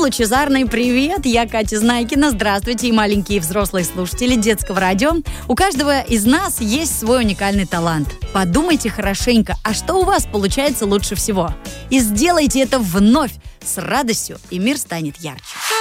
лучезарный привет! Я Катя Знайкина. Здравствуйте, и маленькие и взрослые слушатели Детского радио. У каждого из нас есть свой уникальный талант. Подумайте хорошенько, а что у вас получается лучше всего? И сделайте это вновь с радостью, и мир станет ярче.